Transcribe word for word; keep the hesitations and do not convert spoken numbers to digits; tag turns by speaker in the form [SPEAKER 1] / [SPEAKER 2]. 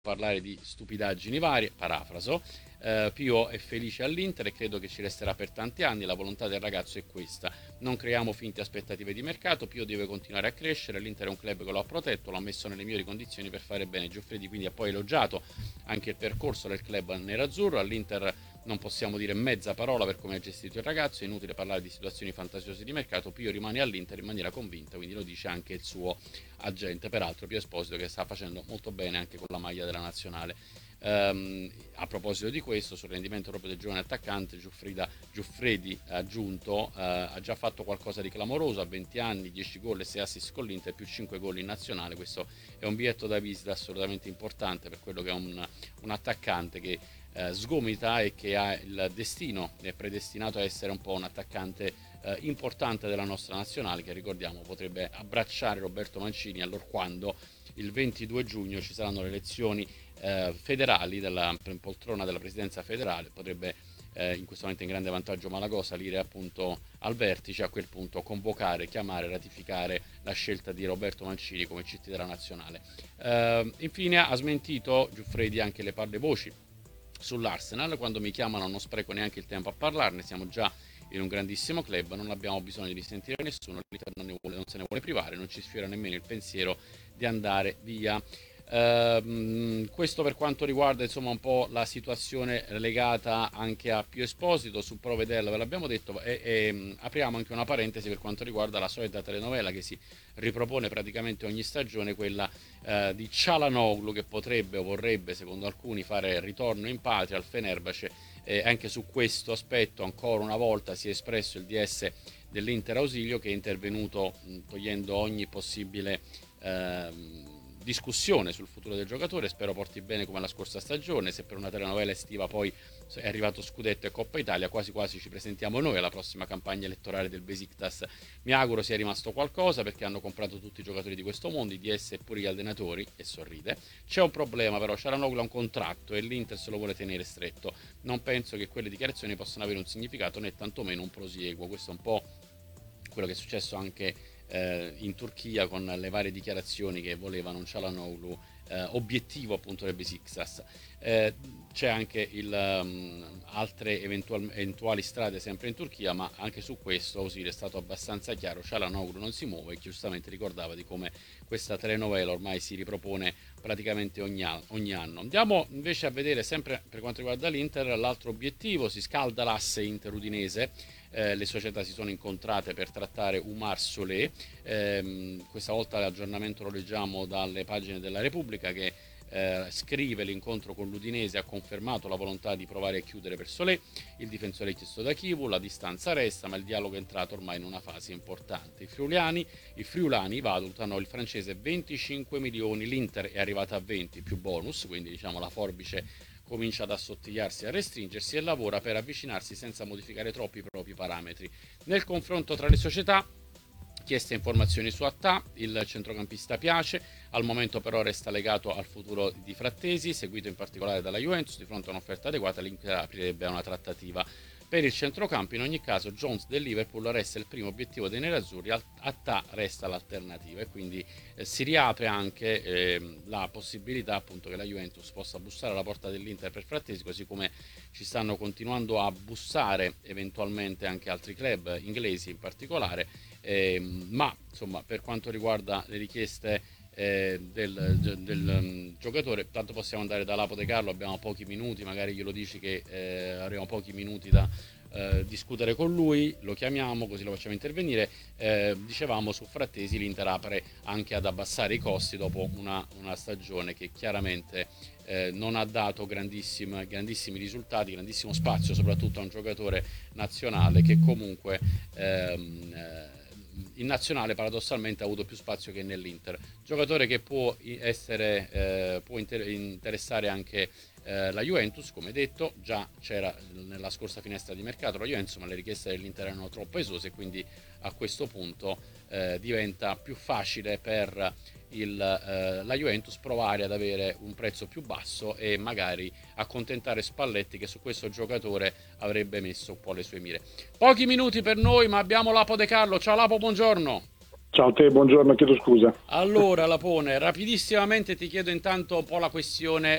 [SPEAKER 1] parlare di stupidaggini varie, parafraso. Uh, Pio è felice all'Inter e credo che ci resterà per tanti anni, la volontà del ragazzo è questa, non creiamo finte aspettative di mercato, Pio deve continuare a crescere, l'Inter è un club che lo ha protetto, l'ha messo nelle migliori condizioni per fare bene. Gioffredi quindi ha poi elogiato anche il percorso del club nerazzurro, all'Inter non possiamo dire mezza parola per come ha gestito il ragazzo, è inutile parlare di situazioni fantasiose di mercato, Pio rimane all'Inter in maniera convinta, quindi lo dice anche il suo agente, peraltro Pio Esposito che sta facendo molto bene anche con la maglia della nazionale. Um, a proposito di questo, sul rendimento proprio del giovane attaccante, Giuffrida, Giuffredi ha aggiunto, uh, ha già fatto qualcosa di clamoroso, a venti anni, dieci gol e sei assist con l'Inter, più cinque gol in nazionale. Questo è un biglietto da visita assolutamente importante per quello che è un, un attaccante che uh, sgomita e che ha il destino, è predestinato a essere un po' un attaccante uh, importante della nostra nazionale, che ricordiamo potrebbe abbracciare Roberto Mancini allorquando il ventidue giugno ci saranno le elezioni Eh, federali della poltrona della presidenza federale, potrebbe eh, in questo momento in grande vantaggio Malagò salire appunto al vertice, a quel punto convocare, chiamare, ratificare la scelta di Roberto Mancini come C T della nazionale. Eh, infine ha smentito Giuffredi anche le parle voci sull'Arsenal, quando mi chiamano non spreco neanche il tempo a parlarne, siamo già in un grandissimo club, non abbiamo bisogno di sentire nessuno, l'Inter non, ne vuole, non se ne vuole privare, non ci sfiora nemmeno il pensiero di andare via. Uh, questo per quanto riguarda insomma un po' la situazione legata anche a Pio Esposito. Su Provedella ve l'abbiamo detto, e, e um, apriamo anche una parentesi per quanto riguarda la solita telenovela che si ripropone praticamente ogni stagione, quella uh, di Çalhanoğlu, che potrebbe o vorrebbe secondo alcuni fare ritorno in patria al Fenerbahce. Eh, anche su questo aspetto ancora una volta si è espresso il D S dell'Inter Ausilio, che è intervenuto mh, togliendo ogni possibile uh, discussione sul futuro del giocatore. Spero porti bene come la scorsa stagione, se per una telenovela estiva poi è arrivato Scudetto e Coppa Italia, quasi quasi ci presentiamo noi alla prossima campagna elettorale del Besiktas. Mi auguro sia rimasto qualcosa, perché hanno comprato tutti i giocatori di questo mondo, i D S e pure gli allenatori, e sorride. C'è un problema però, Çalhanoğlu ha un contratto e l'Inter se lo vuole tenere stretto, non penso che quelle dichiarazioni possano avere un significato né tantomeno un prosieguo. Questo è un po' quello che è successo anche eh, in Turchia con le varie dichiarazioni che volevano un Çalhanoğlu eh, obiettivo appunto del Besiktas. Eh, c'è anche il, um, altre eventual, eventuali strade sempre in Turchia, ma anche su questo Ausilio è stato abbastanza chiaro, Çalhanoğlu non si muove, e giustamente ricordava di come questa telenovela ormai si ripropone praticamente ogni, ogni anno. Andiamo invece a vedere sempre per quanto riguarda l'Inter l'altro obiettivo, si scalda l'asse Inter-Udinese. Eh, le società si sono incontrate per trattare Oumar Solé, eh, questa volta l'aggiornamento lo leggiamo dalle pagine della Repubblica, che eh, scrive: l'incontro con l'Udinese ha confermato la volontà di provare a chiudere per Solé, il difensore è chiesto da Chivu, la distanza resta ma il dialogo è entrato ormai in una fase importante. I friulani, i friulani valutano il francese venticinque milioni, l'Inter è arrivata a venti più bonus, quindi diciamo la forbice comincia ad assottigliarsi e a restringersi, e lavora per avvicinarsi senza modificare troppo i propri parametri. Nel confronto tra le società, chieste informazioni su Attà, il centrocampista piace, al momento però resta legato al futuro di Frattesi, seguito in particolare dalla Juventus. Di fronte a un'offerta adeguata l'Inter aprirebbe una trattativa per il centrocampo. In ogni caso Jones del Liverpool resta il primo obiettivo dei nerazzurri, Attà resta l'alternativa, e quindi eh, si riapre anche eh, la possibilità appunto che la Juventus possa bussare alla porta dell'Inter per Frattesi, così come ci stanno continuando a bussare eventualmente anche altri club inglesi in particolare. Eh, ma insomma, per quanto riguarda le richieste eh, del, del um, giocatore, tanto possiamo andare da Lapo De Carlo, abbiamo pochi minuti, magari glielo dici che eh, avremo pochi minuti da eh, discutere con lui, lo chiamiamo così lo facciamo intervenire. Eh, dicevamo su Frattesi, l'Inter apre anche ad abbassare i costi dopo una, una stagione che chiaramente eh, non ha dato grandissimi, grandissimi risultati, grandissimo spazio soprattutto a un giocatore nazionale che comunque ehm, eh, in nazionale paradossalmente ha avuto più spazio che nell'Inter. Giocatore che può essere eh, può inter- interessare anche eh, la Juventus, come detto, già c'era nella scorsa finestra di mercato la Juventus, ma le richieste dell'Inter erano troppo esose, quindi a questo punto eh, diventa più facile per il, eh, la Juventus provare ad avere un prezzo più basso e magari accontentare Spalletti, che su questo giocatore avrebbe messo un po' le sue mire. Pochi minuti per noi, ma abbiamo Lapo De Carlo. Ciao Lapo, buongiorno.
[SPEAKER 2] Ciao a te, buongiorno, chiedo scusa.
[SPEAKER 1] Allora, Lapone, rapidissimamente ti chiedo intanto un po' la questione